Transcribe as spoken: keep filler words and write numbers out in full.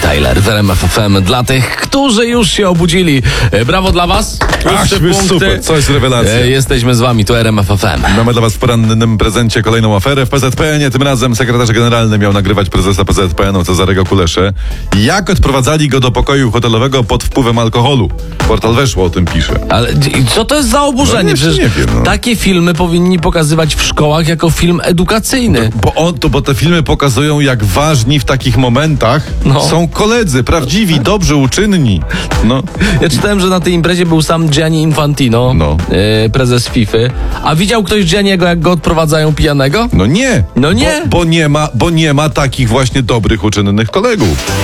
Tyler w R M F F M dla tych, którzy już się obudzili. E, Brawo dla was. Ach, Trzy super, coś rewelacja. E, Jesteśmy z wami, to R M F F M. Mamy dla was w porannym prezencie kolejną aferę w P Z P N ie. Tym razem sekretarz generalny miał nagrywać prezesa P Z P N u Cezarego Kuleszę. Jak odprowadzali go do pokoju hotelowego pod wpływem alkoholu. Portal Weszło o tym pisze. Ale i co to jest za oburzenie? No, Przecież nie wiem, no. takie filmy powinni pokazywać w szkołach jako film edukacyjny. Bo, on, to, bo te filmy pokazują, jak ważni w takich momentach No. są koledzy, prawdziwi, dobrzy, uczynni. No. Ja czytałem, że na tej imprezie był sam Gianni Infantino, No. e, prezes FIFA. A widział ktoś Gianniego, jak go odprowadzają pijanego? No nie. No nie. Bo, bo, nie ma, bo nie ma takich właśnie dobrych, uczynnych kolegów.